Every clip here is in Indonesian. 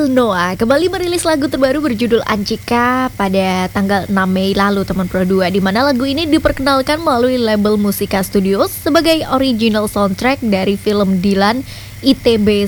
Noah kembali merilis lagu terbaru berjudul Ancika pada tanggal 6 Mei lalu teman Pro 2, di mana lagu ini diperkenalkan melalui label Musika Studios sebagai original soundtrack dari film Dilan ITB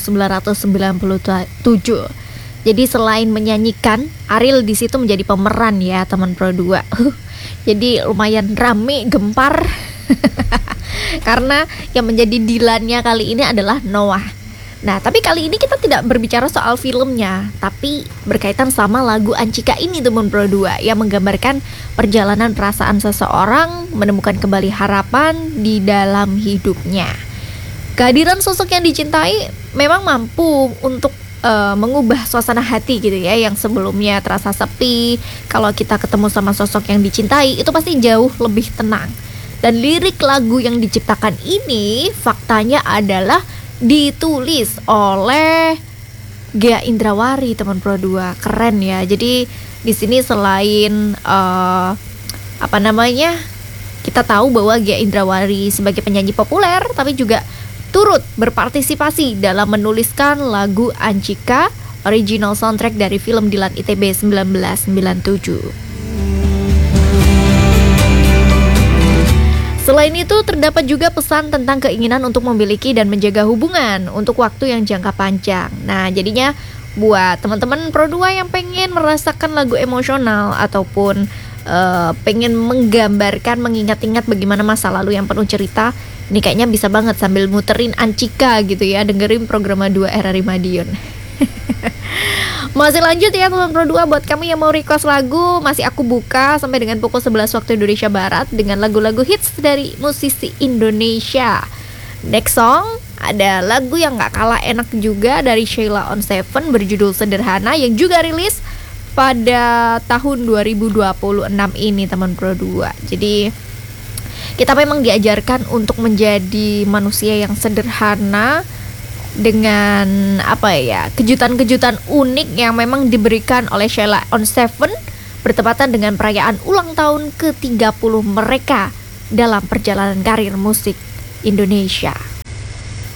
1997. Jadi selain menyanyikan, Ariel di situ menjadi pemeran ya teman Pro 2. Jadi lumayan rame, gempar. Karena yang menjadi Dilannya kali ini adalah Noah. Nah, tapi kali ini kita tidak berbicara soal filmnya, tapi berkaitan sama lagu Ancika ini teman Pro 2 yang menggambarkan perjalanan perasaan seseorang menemukan kembali harapan di dalam hidupnya. Kehadiran sosok yang dicintai memang mampu untuk mengubah suasana hati gitu ya, yang sebelumnya terasa sepi. Kalau kita ketemu sama sosok yang dicintai, itu pasti jauh lebih tenang. Dan lirik lagu yang diciptakan ini faktanya adalah ditulis oleh Ghea Indrawari teman Pro 2. Keren ya. Jadi di sini selain kita tahu bahwa Ghea Indrawari sebagai penyanyi populer, tapi juga turut berpartisipasi dalam menuliskan lagu Ancika, original soundtrack dari film Dilan ITB 1997. Selain itu, terdapat juga pesan tentang keinginan untuk memiliki dan menjaga hubungan untuk waktu yang jangka panjang. Nah, jadinya buat teman-teman Pro 2 yang pengen merasakan lagu emosional ataupun pengen menggambarkan, mengingat-ingat bagaimana masa lalu yang penuh cerita, ini kayaknya bisa banget sambil muterin Ancika gitu ya, dengerin program 2 RRI Madiun. Masih lanjut ya teman Pro 2, buat kamu yang mau request lagu, masih aku buka sampai dengan pukul 11 waktu Indonesia Barat dengan lagu-lagu hits dari musisi Indonesia. Next song ada lagu yang gak kalah enak juga dari Sheila on 7 berjudul Sederhana yang juga rilis pada tahun 2026 ini teman Pro 2. Jadi kita memang diajarkan untuk menjadi manusia yang sederhana dengan kejutan-kejutan unik yang memang diberikan oleh Sheila on 7 bertepatan dengan perayaan ulang tahun ke-30 mereka dalam perjalanan karir musik Indonesia.